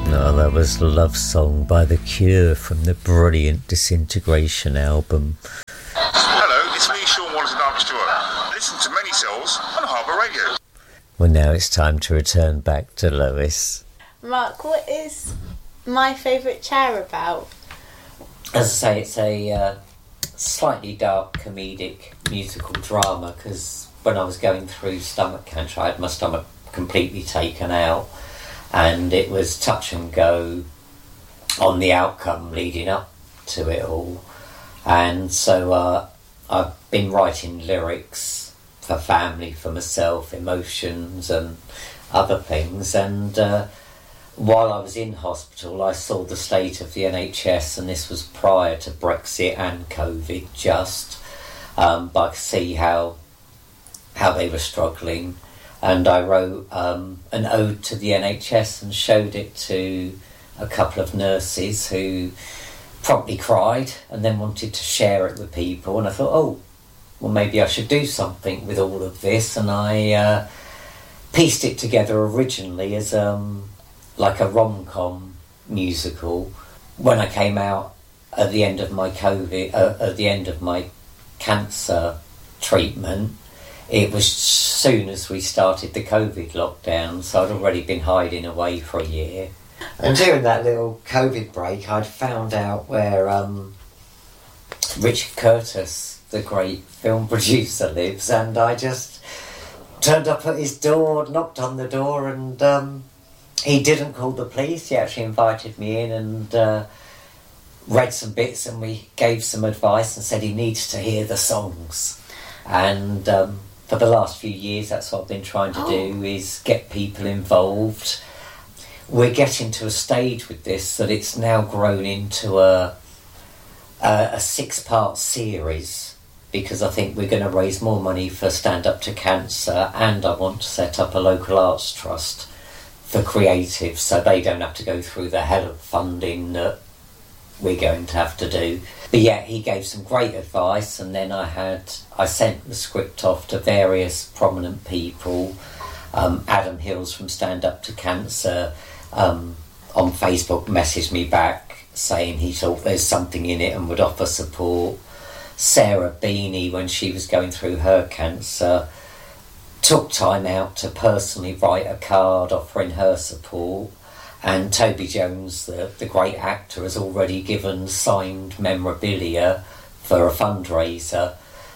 Oh, that was Love Song by The Cure from the brilliant Disintegration album. Hello, it's me, Sean Wallace and Dark Stewart. Listen to Many Souls on Harbour Radio. Well, now it's time to return back to Lois. Mark, what is My Favourite Chair about? As I say, it's a slightly dark comedic musical drama, because when I was going through stomach cancer, I had my stomach completely taken out, and it was touch and go on the outcome leading up to it all. And so I've been writing lyrics for family, for myself, emotions and other things. And while I was in hospital, I saw the state of the NHS, and this was prior to Brexit and COVID but I could see how they were struggling. And I wrote an ode to the NHS and showed it to a couple of nurses who promptly cried and then wanted to share it with people. And I thought, oh, well, maybe I should do something with all of this. And I pieced it together originally as like a rom-com musical. When I came out at the end of my at the end of my cancer treatment, it was soon as we started the COVID lockdown, so I'd already been hiding away for a year. And during that little COVID break, I'd found out where Richard Curtis, the great film producer, lives, and I just turned up at his door, knocked on the door, and he didn't call the police. He actually invited me in and read some bits, and we gave some advice and said he needs to hear the songs. And for the last few years, that's what I've been trying to do, is get people involved. We're getting to a stage with this that it's now grown into a 6-part series, because I think we're going to raise more money for Stand Up to Cancer, and I want to set up a local arts trust for creatives so they don't have to go through the hell of funding that we're going to have to do. But yeah, he gave some great advice, and then I sent the script off to various prominent people. Adam Hills from Stand Up to Cancer on Facebook messaged me back saying he thought there's something in it and would offer support. Sarah Beanie, when she was going through her cancer, took time out to personally write a card offering her support. And Toby Jones, the great actor, has already given signed memorabilia for a fundraiser.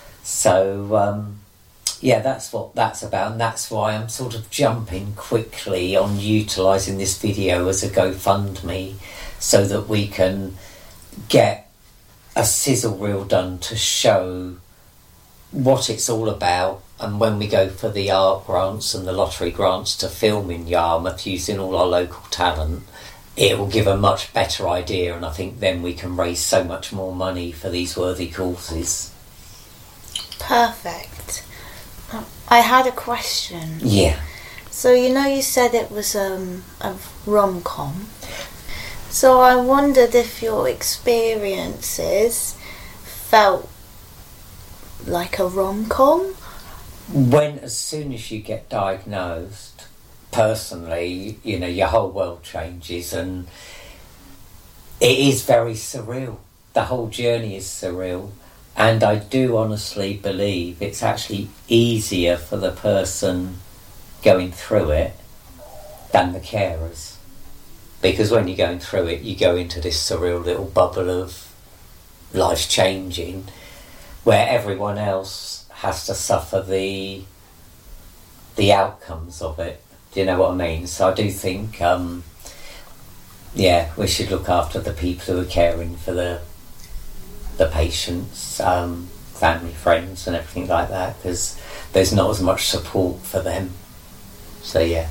So, yeah, that's what that's about, and that's why I'm sort of jumping quickly on utilising this video as a GoFundMe so that we can get a sizzle reel done to show what it's all about. And when we go for the art grants and the lottery grants to film in Yarmouth using all our local talent, it will give a much better idea, and I think then we can raise so much more money for these worthy causes. Perfect. I had a question. Yeah. So, you said it was a rom-com. So I wondered if your experiences felt like a rom-com? As soon as you get diagnosed, personally, your whole world changes, and it is very surreal. The whole journey is surreal, and I do honestly believe it's actually easier for the person going through it than the carers, because when you're going through it, you go into this surreal little bubble of life changing, where everyone else has to suffer the outcomes of it. Do you know what I mean? So I do think, we should look after the people who are caring for the patients, family, friends, and everything like that, because there's not as much support for them. So yeah.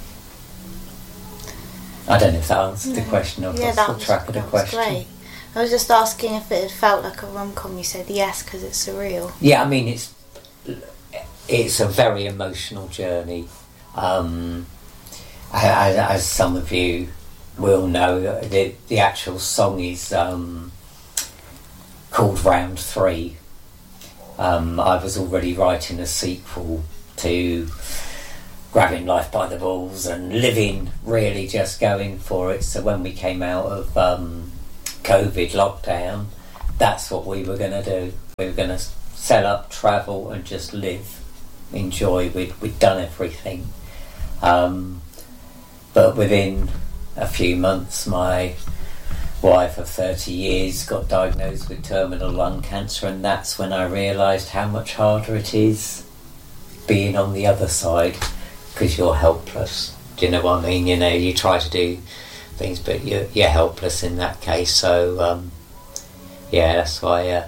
I don't know if that answered the question. I've lost the track of the question. Great. I was just asking if it had felt like a rom-com. You said yes, because it's surreal. Yeah, I mean, it's a very emotional journey. As some of you will know, the actual song is called Round 3. I was already writing a sequel to grabbing life by the balls and living, really just going for it. So when we came out of COVID lockdown, that's what we were going to do. We were going to sell up, travel and just live, enjoy. We'd done everything. But within a few months, my wife of 30 years got diagnosed with terminal lung cancer, and that's when I realised how much harder it is being on the other side, because you're helpless. Do you know what I mean? You know, you try to do things, but you're helpless in that case. So, yeah, that's why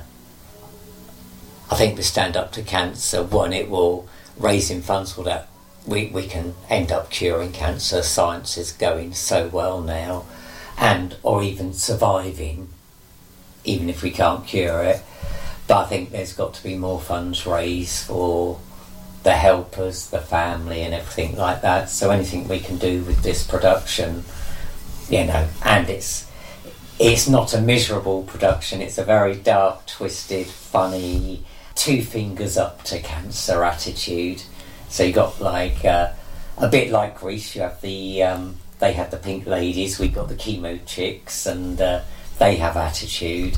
I think we Stand Up to Cancer, one, it will raising funds for that. We can end up curing cancer. Science is going so well now, and or even surviving, even if we can't cure it. But I think there's got to be more funds raised for the helpers, the family and everything like that. So anything we can do with this production, you know, and it's not a miserable production, it's a very dark, twisted, funny, two fingers up to cancer attitude. So you got like a bit like Grease. You have the they have the Pink Ladies. We've got the Chemo Chicks, and they have attitude.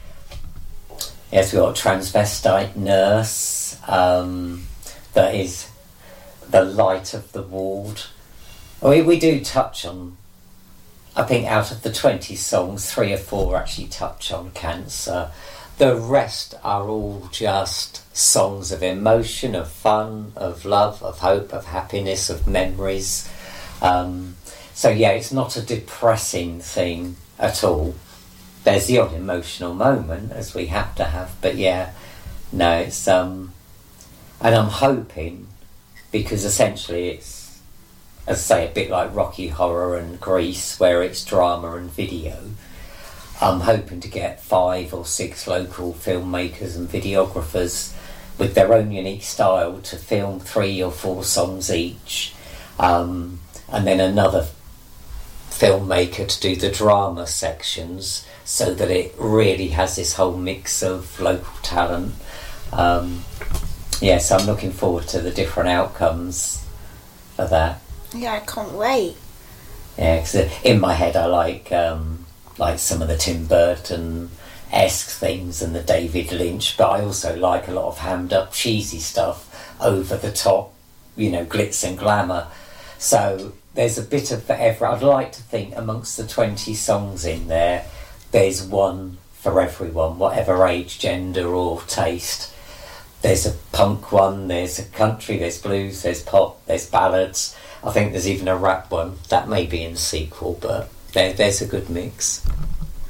Yes, we've got a transvestite nurse that is the light of the ward. We do touch on. I think out of the 20 songs, 3 or 4 actually touch on cancer. The rest are all just songs of emotion, of fun, of love, of hope, of happiness, of memories. So yeah, it's not a depressing thing at all. There's the odd emotional moment, as we have to have, but yeah, no, it's and I'm hoping, because essentially it's, as I say, a bit like Rocky Horror and Grease, where it's drama and video. I'm hoping to get 5 or 6 local filmmakers and videographers with their own unique style to film 3 or 4 songs each, and then another filmmaker to do the drama sections, so that it really has this whole mix of local talent. So I'm looking forward to the different outcomes of that. Yeah, I can't wait. Yeah, because in my head I like some of the Tim Burton-esque things and the David Lynch, but I also like a lot of hammed up cheesy stuff, over the top, you know, glitz and glamour. So there's a bit of forever. I'd like to think amongst the 20 songs in there, there's one for everyone, whatever age, gender or taste. There's a punk one, there's a country, there's blues, there's pop, there's ballads. I think there's even a rap one. That may be in the sequel, but there's a good mix.